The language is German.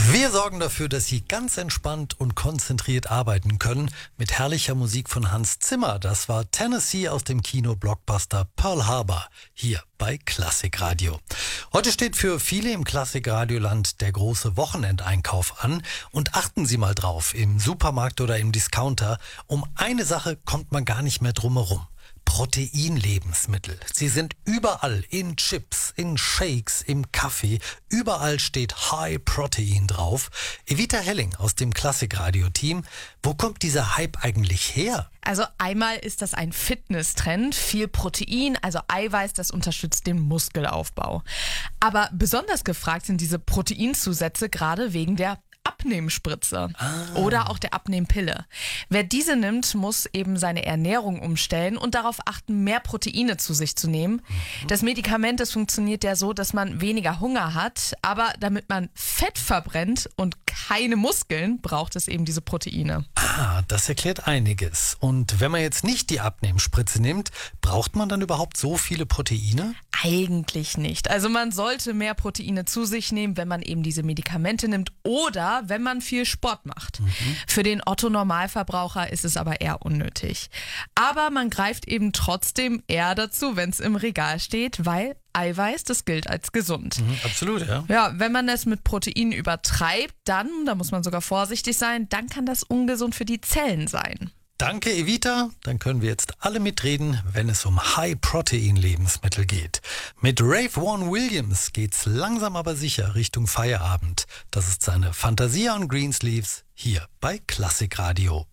Wir sorgen dafür, dass Sie ganz entspannt und konzentriert arbeiten können mit herrlicher Musik von Hans Zimmer. Das war Tennessee aus dem Kino-Blockbuster Pearl Harbor hier bei Klassikradio. Heute steht für viele im Klassikradioland der große Wochenendeinkauf an. Und achten Sie mal drauf, im Supermarkt oder im Discounter, um eine Sache kommt man gar nicht mehr drum herum. Proteinlebensmittel. Sie sind überall, in Chips, in Shakes, im Kaffee. Überall steht High Protein drauf. Evita Helling aus dem Klassikradio-Team. Wo kommt dieser Hype eigentlich her? Also einmal ist das ein Fitnesstrend. Viel Protein, also Eiweiß, das unterstützt den Muskelaufbau. Aber besonders gefragt sind diese Proteinzusätze gerade wegen der Abnehmspritze oder auch der Abnehmpille. Wer diese nimmt, muss eben seine Ernährung umstellen und darauf achten, mehr Proteine zu sich zu nehmen. Das Medikament, das funktioniert ja so, dass man weniger Hunger hat, aber damit man Fett verbrennt und keine Muskeln, braucht es eben diese Proteine. Das erklärt einiges. Und wenn man jetzt nicht die Abnehmspritze nimmt, braucht man dann überhaupt so viele Proteine? Eigentlich nicht. Also man sollte mehr Proteine zu sich nehmen, wenn man eben diese Medikamente nimmt oder wenn man viel Sport macht. Für den Otto-Normalverbraucher ist es aber eher unnötig. Aber man greift eben trotzdem eher dazu, wenn es im Regal steht, weil Eiweiß, das gilt als gesund. Absolut, ja. Ja, wenn man das mit Proteinen übertreibt, da muss man sogar vorsichtig sein, dann kann das ungesund für die Zellen sein. Danke, Evita. Dann können wir jetzt alle mitreden, wenn es um High-Protein-Lebensmittel geht. Mit Ralph Vaughan Williams geht's langsam aber sicher Richtung Feierabend. Das ist seine Fantasia on Greensleeves hier bei Klassikradio.